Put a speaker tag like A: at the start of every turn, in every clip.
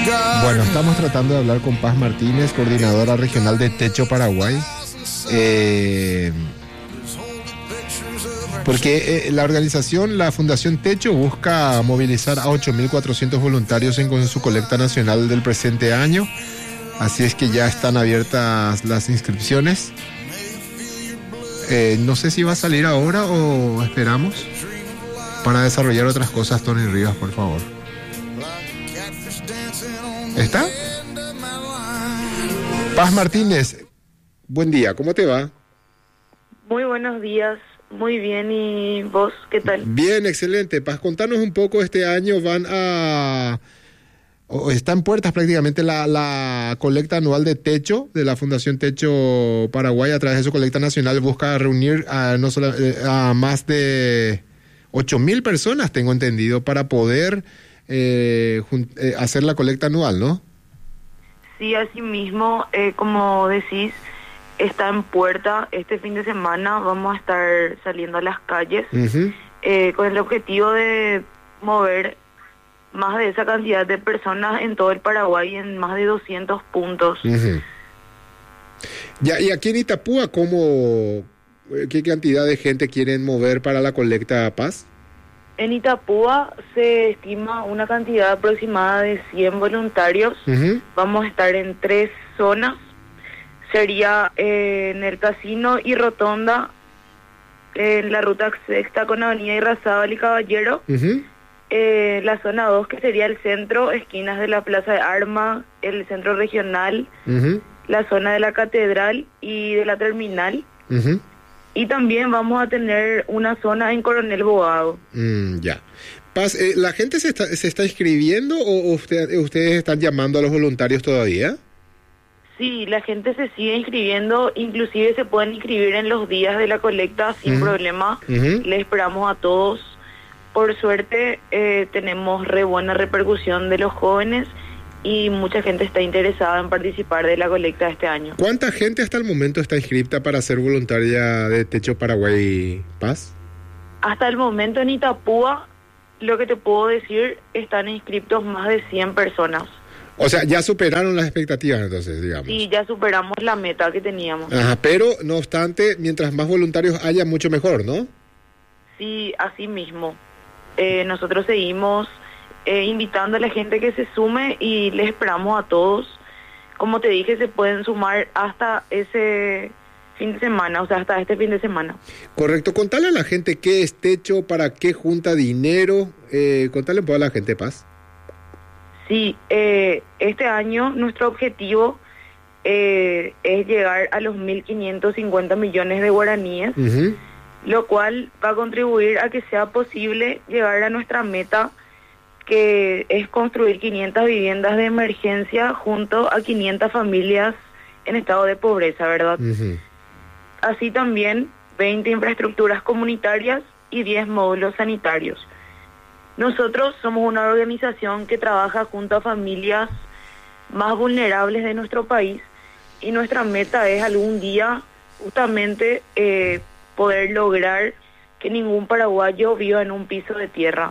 A: Bueno, estamos tratando de hablar con Paz Martínez, coordinadora regional de Techo Paraguay. Porque la organización, la Fundación Techo, busca movilizar a 8.400 voluntarios con su colecta nacional del presente año. Así es que ya están abiertas las inscripciones. No sé si va a salir ahora o esperamos para desarrollar otras cosas. Tony Rivas, por favor. ¿Está? Paz Martínez, buen día, ¿cómo te va?
B: Muy buenos días, muy bien, ¿y vos qué tal?
A: Bien, excelente. Paz, contanos un poco, este año está en puertas prácticamente la colecta anual de Techo, de la Fundación Techo Paraguay. A través de su colecta nacional busca reunir a más de 8.000 personas, tengo entendido, para poder hacer la colecta anual, ¿no?
B: Sí, así mismo, como decís, está en puerta. Este fin de semana vamos a estar saliendo a las calles con el objetivo de mover más de esa cantidad de personas en todo el Paraguay, en más de 200 puntos.
A: Ya, y aquí en Itapúa, ¿qué cantidad de gente quieren mover para la colecta Paz?
B: En Itapúa se estima una cantidad aproximada de 100 voluntarios. Vamos a estar en 3 zonas. Sería en el Casino y Rotonda, en la ruta sexta con Avenida Irrazábal y Caballero. La zona 2, que sería el centro, esquinas de la Plaza de Armas, el centro regional, la zona de la Catedral y de la Terminal. Y también vamos a tener una zona en Coronel Bogado.
A: Ya. Paz, ¿la gente se está inscribiendo o ustedes están llamando a los voluntarios todavía?
B: Sí, la gente se sigue inscribiendo, inclusive se pueden inscribir en los días de la colecta sin problema. Les esperamos a todos. Por suerte tenemos re buena repercusión de los jóvenes y mucha gente está interesada en participar de la colecta de este año.
A: ¿Cuánta gente hasta el momento está inscripta para ser voluntaria de Techo Paraguay, Paz?
B: Hasta el momento en Itapúa, lo que te puedo decir, están inscriptos más de 100 personas.
A: O sea, ya superaron las expectativas entonces, digamos.
B: Sí, ya superamos la meta que teníamos.
A: Ajá, pero no obstante, mientras más voluntarios haya, mucho mejor, ¿no?
B: Sí, así mismo. Nosotros seguimos invitando a la gente que se sume y les esperamos a todos. Como te dije, se pueden sumar hasta ese fin de semana, o sea, hasta este fin de semana.
A: Correcto. Contale a la gente qué es Techo, para qué junta dinero. Contale un poco a la gente, Paz.
B: Sí, este año nuestro objetivo es llegar a los 1.550 millones de guaraníes, lo cual va a contribuir a que sea posible llegar a nuestra meta, que es construir 500 viviendas de emergencia junto a 500 familias en estado de pobreza, ¿verdad? Así también 20 infraestructuras comunitarias y 10 módulos sanitarios. Nosotros somos una organización que trabaja junto a familias más vulnerables de nuestro país y nuestra meta es algún día justamente poder lograr que ningún paraguayo viva en un piso de tierra.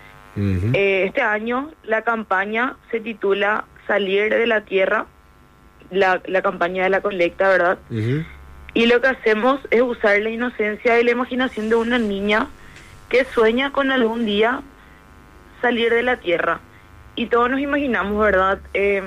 B: Este año la campaña se titula Salir de la Tierra, la campaña de la colecta, ¿verdad? Y lo que hacemos es usar la inocencia y la imaginación de una niña que sueña con algún día salir de la Tierra. Y todos nos imaginamos, ¿verdad?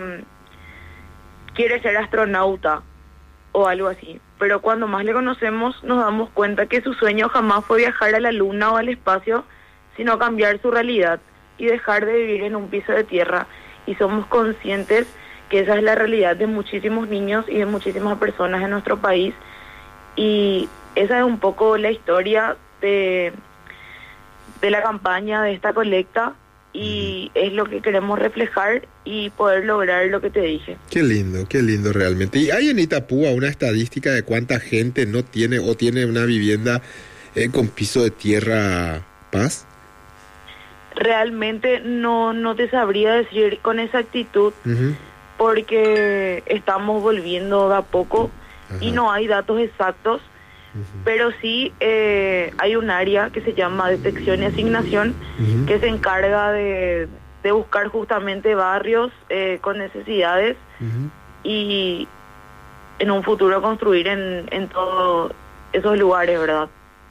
B: Quiere ser astronauta o algo así. Pero cuando más le conocemos nos damos cuenta que su sueño jamás fue viajar a la Luna o al espacio, sino cambiar su realidad y dejar de vivir en un piso de tierra. Y somos conscientes que esa es la realidad de muchísimos niños y de muchísimas personas en nuestro país. Y esa es un poco la historia de la campaña, de esta colecta, y es lo que queremos reflejar y poder lograr lo que te dije.
A: Qué lindo realmente. ¿Y hay en Itapúa una estadística de cuánta gente no tiene o tiene una vivienda con piso de tierra, Paz?
B: Realmente no te sabría decir con exactitud, porque estamos volviendo de a poco y no hay datos exactos, pero sí hay un área que se llama detección y asignación, que se encarga de de buscar justamente barrios con necesidades y en un futuro construir en todos esos lugares, ¿verdad?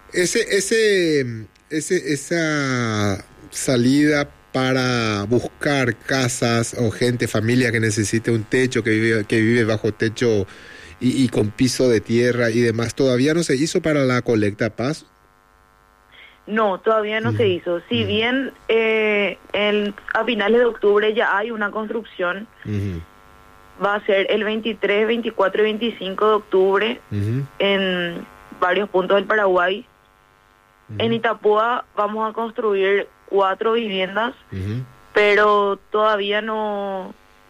A: Esa salida para buscar casas o gente, familia que necesite un techo, que vive bajo techo y con piso de tierra y demás, ¿todavía no se hizo para la colecta Paz?
B: No, todavía no se hizo. Si bien a finales de octubre ya hay una construcción, va a ser el 23, 24 y 25 de octubre en varios puntos del Paraguay. En Itapúa vamos a construir 4 viviendas, pero todavía no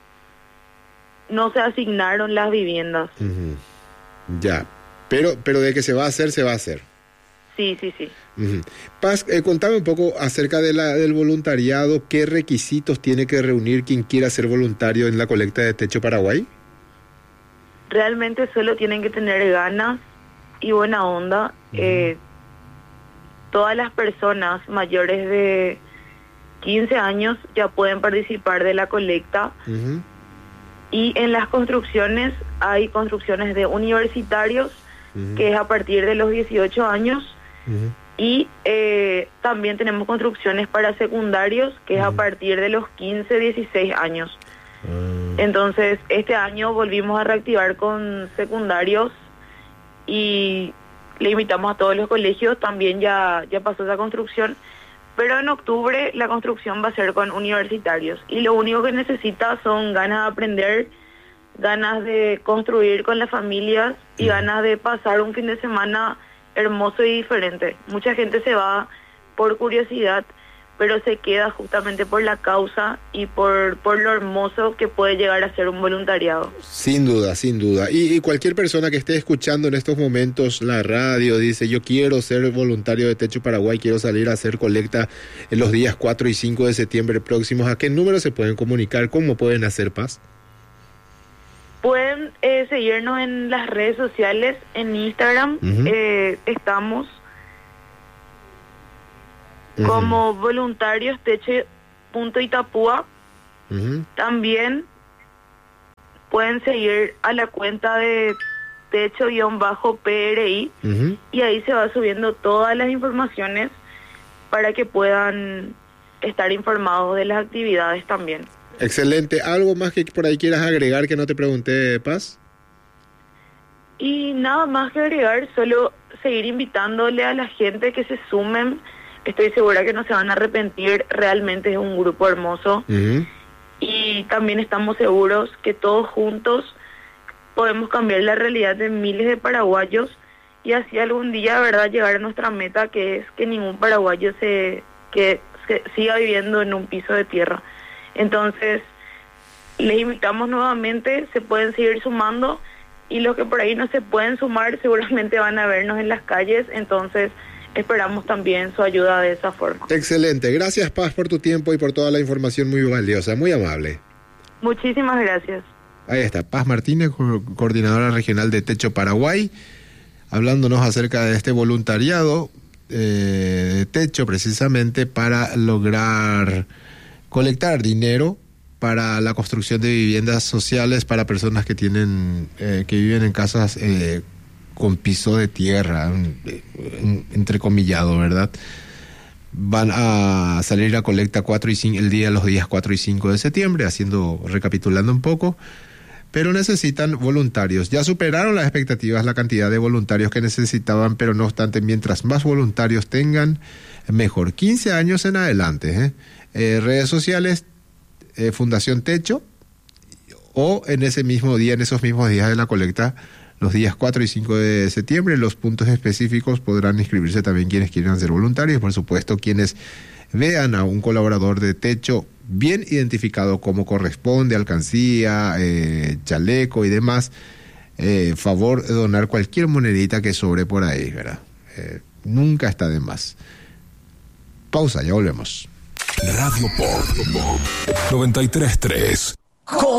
B: se asignaron las viviendas.
A: Ya, pero de que se va a hacer, se va a hacer.
B: Sí.
A: Paz, contame un poco acerca del voluntariado. ¿Qué requisitos tiene que reunir quien quiera ser voluntario en la colecta de Techo Paraguay?
B: Realmente solo tienen que tener ganas y buena onda. Todas las personas mayores de 15 años ya pueden participar de la colecta. Y en las construcciones hay construcciones de universitarios, que es a partir de los 18 años. Y también tenemos construcciones para secundarios, que es a partir de los 15, 16 años. Entonces, este año volvimos a reactivar con secundarios y le invitamos a todos los colegios, también ya pasó esa construcción, pero en octubre la construcción va a ser con universitarios y lo único que necesita son ganas de aprender, ganas de construir con las familias y ganas de pasar un fin de semana hermoso y diferente. Mucha gente se va por curiosidad, pero se queda justamente por la causa y por lo hermoso que puede llegar a ser un voluntariado. Sin duda.
A: Y cualquier persona que esté escuchando en estos momentos la radio, dice, yo quiero ser voluntario de Techo Paraguay, quiero salir a hacer colecta en los días 4 y 5 de septiembre próximos, ¿a qué número se pueden comunicar? ¿Cómo pueden hacer, Paz?
B: Pueden seguirnos en las redes sociales, en Instagram, estamos como voluntarios techo.itapúa. También pueden seguir a la cuenta de techo-PRI y ahí se va subiendo todas las informaciones para que puedan estar informados de las actividades también.
A: Excelente. ¿Algo más que por ahí quieras agregar que no te pregunté, Paz?
B: Y nada más que agregar, solo seguir invitándole a la gente que se sumen. Estoy segura que no se van a arrepentir, realmente es un grupo hermoso. Y también estamos seguros que todos juntos podemos cambiar la realidad de miles de paraguayos y así algún día, ¿verdad?, llegar a nuestra meta, que es que ningún paraguayo que siga viviendo en un piso de tierra. Entonces, les invitamos nuevamente, se pueden seguir sumando y los que por ahí no se pueden sumar seguramente van a vernos en las calles, entonces esperamos también su ayuda de esa forma.
A: Excelente. Gracias, Paz, por tu tiempo y por toda la información muy valiosa, muy amable.
B: Muchísimas gracias.
A: Ahí está, Paz Martínez, coordinadora regional de Techo Paraguay, hablándonos acerca de este voluntariado de Techo, precisamente para lograr colectar dinero para la construcción de viviendas sociales para personas que tienen que viven en casas con piso de tierra, entrecomillado, ¿verdad? Van a salir a colecta los días 4 y 5 de septiembre, recapitulando un poco, pero necesitan voluntarios. Ya superaron las expectativas la cantidad de voluntarios que necesitaban, pero no obstante, mientras más voluntarios tengan, mejor. 15 años en adelante, redes sociales, Fundación Techo, o en esos mismos días de la colecta, los días 4 y 5 de septiembre, los puntos específicos podrán inscribirse también quienes quieran ser voluntarios, por supuesto quienes vean a un colaborador de Techo bien identificado como corresponde, alcancía, chaleco y demás, favor de donar cualquier monedita que sobre por ahí, ¿verdad? Nunca está de más. Pausa, ya volvemos.
C: Radio Port 93.3